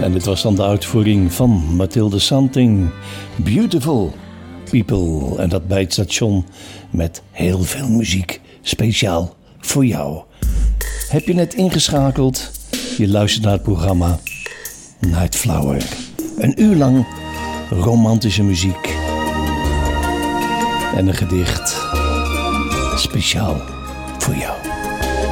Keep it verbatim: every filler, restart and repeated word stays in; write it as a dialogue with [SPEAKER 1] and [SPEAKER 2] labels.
[SPEAKER 1] En dit was dan de uitvoering van Mathilde Santing. Beautiful People. En dat bij het station met heel veel muziek. Speciaal voor jou. Heb je net ingeschakeld? Je luistert naar het programma Night Flower. Een uur lang romantische muziek. En een gedicht. Speciaal voor jou.